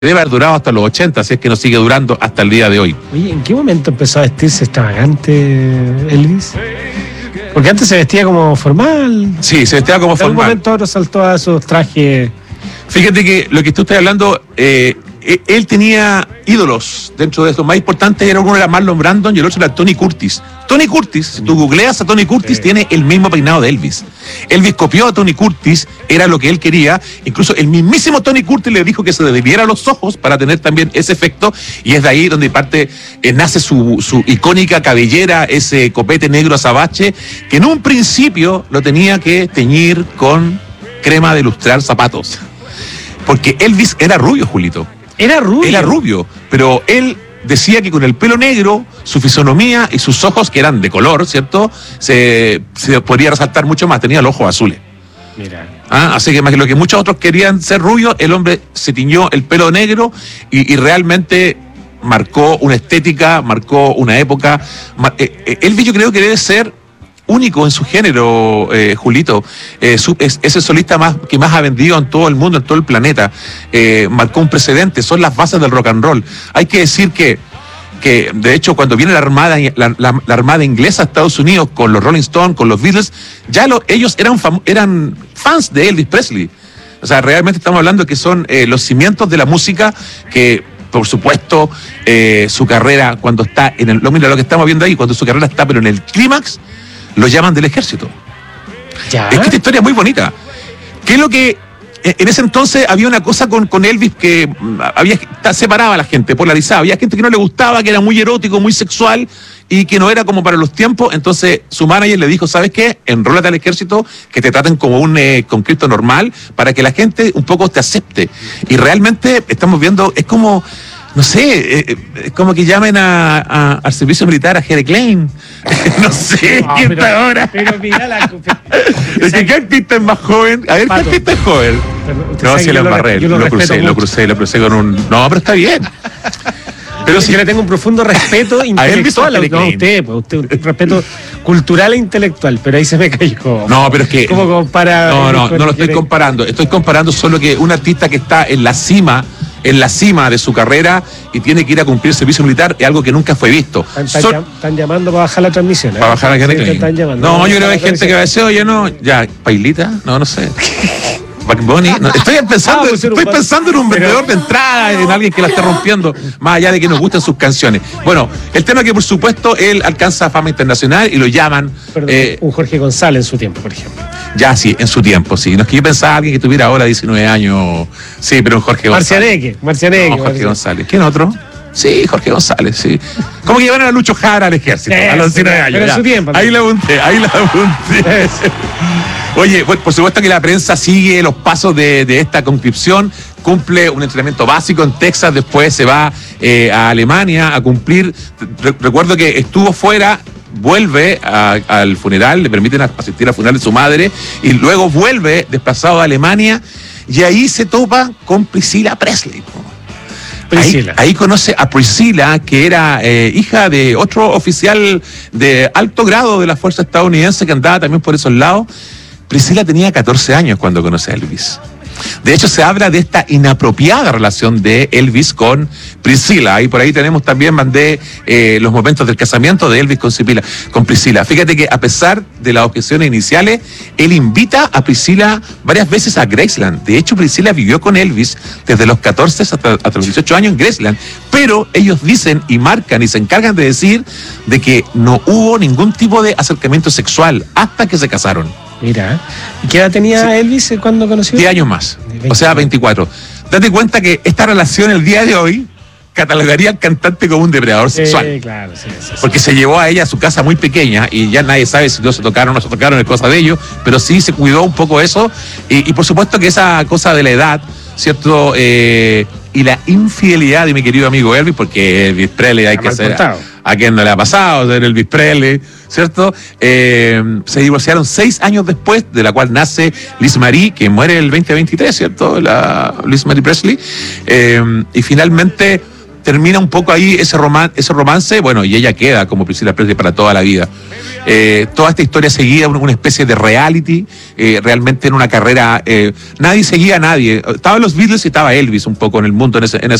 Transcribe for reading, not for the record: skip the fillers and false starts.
debe haber durado hasta los 80, si es que no sigue durando hasta el día de hoy. Oye, ¿en qué momento empezó a vestirse extravagante Elvis? Porque antes se vestía como formal. Sí, se vestía como formal. En algún momento ahora saltó a esos trajes. Fíjate que lo que tú estás hablando, él tenía ídolos dentro de estos. Más importantes era uno era Marlon Brandon y el otro era Tony Curtis. Tony Curtis, si tú googleas a Tony Curtis, tiene el mismo peinado de Elvis. Elvis copió a Tony Curtis, era lo que él quería. Incluso el mismísimo Tony Curtis le dijo que se le debiera los ojos para tener también ese efecto. Y es de ahí donde nace su icónica cabellera, ese copete negro azabache, que en un principio lo tenía que teñir con crema de lustrar zapatos. Porque Elvis era rubio, Julito. Era rubio, pero él decía que con el pelo negro, su fisonomía y sus ojos, que eran de color, ¿cierto? Se podría resaltar mucho más, tenía los ojos azules. Mira. Así que más que lo que muchos otros querían ser rubios, el hombre se tiñó el pelo negro y realmente marcó una estética, marcó una época. Elvis yo creo que debe ser único en su género, Julito. Es el solista que más ha vendido en todo el mundo, en todo el planeta. Marcó un precedente, son las bases del rock and roll. Hay que decir que de hecho cuando viene la armada inglesa a Estados Unidos con los Rolling Stones, con los Beatles, ya ellos eran fans de Elvis Presley. O sea, realmente estamos hablando que son los cimientos de la música que, por supuesto, su carrera cuando está mira lo que estamos viendo ahí, cuando su carrera está pero en el clímax, lo llaman del ejército. ¿Ya? Es que esta historia es muy bonita. ¿Qué es lo que en ese entonces había una cosa con Elvis que separaba a la gente, polarizaba? Había gente que no le gustaba, que era muy erótico, muy sexual y que no era como para los tiempos. Entonces su manager le dijo, ¿sabes qué? Enrólate al ejército, que te traten como un conscripto normal para que la gente un poco te acepte. Y realmente estamos viendo, es como, no sé, es como que llamen al servicio militar a Jere Klein. No sé, ¿quién está ahora? Pero mira la... ¿Qué artista es más joven? A ver, ¿qué artista es joven? No, si lo embarré, lo crucé con un... No, pero está bien. Pero si yo le tengo un profundo respeto intelectual a usted, pues usted un respeto cultural e intelectual, pero ahí se me cayó. No, pero es que... ¿Cómo compara? No lo estoy comparando. Estoy comparando solo que un artista que está en la cima de su carrera y tiene que ir a cumplir servicio militar es algo que nunca fue visto. Están llamando para bajar la transmisión. Para bajar la transmisión. No, yo creo que hay gente que va a decir, oye, no, ya, Pailita, no sé. Bad Bunny, estoy pensando en un vendedor de entrada, en alguien que la esté rompiendo, más allá de que nos gusten sus canciones. Bueno, el tema es que por supuesto él alcanza fama internacional y lo llaman... un Jorge González en su tiempo, por ejemplo. Ya, sí, en su tiempo, sí. No es que yo pensaba alguien que tuviera ahora 19 años. Sí, pero un Jorge González. Marcianeque. No, Jorge González. ¿Quién otro? Sí, Jorge González, sí. ¿Cómo que llevaron a Lucho Jara al ejército? A los 19 años. Pero en su tiempo. Ahí la apunté. Oye, pues, por supuesto que la prensa sigue los pasos de esta conscripción, cumple un entrenamiento básico en Texas, después se va a Alemania a cumplir. Recuerdo que estuvo fuera, vuelve al funeral, le permiten asistir al funeral de su madre y luego vuelve desplazado a Alemania y ahí se topa con Priscilla Presley. Ahí conoce a Priscilla, que era hija de otro oficial de alto grado de la fuerza estadounidense que andaba también por esos lados. Priscilla tenía 14 años cuando conoce a Elvis. De hecho, se habla de esta inapropiada relación de Elvis con Priscilla. Y por ahí mandé los momentos del casamiento de Elvis con Priscilla. Fíjate que a pesar de las objeciones iniciales, él invita a Priscilla varias veces a Graceland. De hecho, Priscilla vivió con Elvis desde los 14 hasta los 18 años en Graceland. Pero ellos dicen y marcan y se encargan de decir de que no hubo ningún tipo de acercamiento sexual hasta que se casaron. Mira, ¿y qué edad tenía Elvis cuando conoció? 10 años más, o sea, 24. Date cuenta que esta relación el día de hoy catalogaría al cantante como un depredador sexual. Claro, sí. Porque se llevó a ella a su casa muy pequeña y ya nadie sabe si no se tocaron o no se tocaron, es cosa de ellos, pero sí se cuidó un poco eso y por supuesto que esa cosa de la edad, ¿cierto? Y la infidelidad de mi querido amigo Elvis, porque Elvis Presley hay que ser... ¿A quién no le ha pasado ser Elvis Presley? ¿Cierto? Se divorciaron 6 años después, de la cual nace Liz Marie, que muere el 2023, ¿cierto? La Liz Marie Presley. Y finalmente termina un poco ahí ese romance, bueno, y ella queda como Priscilla Presley para toda la vida. Toda esta historia seguía una especie de reality, realmente en una carrera, nadie seguía a nadie. Estaban los Beatles y estaba Elvis un poco en el mundo en ese